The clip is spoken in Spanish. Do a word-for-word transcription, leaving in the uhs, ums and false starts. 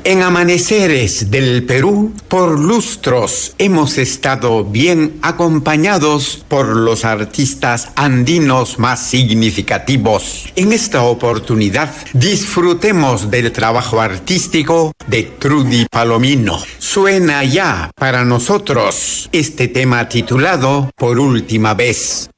En Amaneceres del Perú, por lustros hemos estado bien acompañados por los artistas andinos más significativos. En esta oportunidad, disfrutemos del trabajo artístico de Trudy Palomino. Suena ya para nosotros este tema titulado Por última vez.